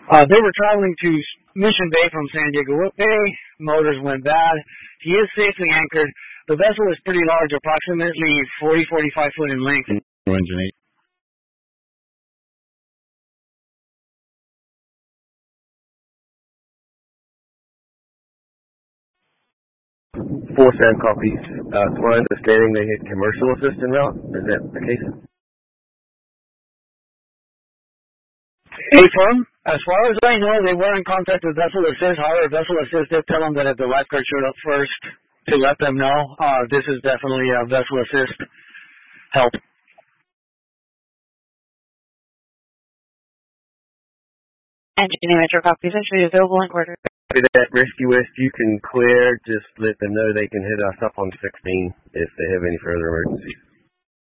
They were traveling to Mission Bay from San Diego Bay. Motors went bad. He is safely anchored. The vessel is pretty large, approximately 45 foot in length. Engine 8. Four sound copies. To my understanding, they hit commercial assist en route. Is that the case? Affirm. As far as I know, they were in contact with Vessel Assist. However, Vessel Assist did tell them that if the lifeguard showed up first, to let them know. This is definitely a Vessel Assist help. Engineer Metro copies entry available in order. That Rescue West, you can clear. Just let them know they can hit us up on 16 if they have any further emergencies.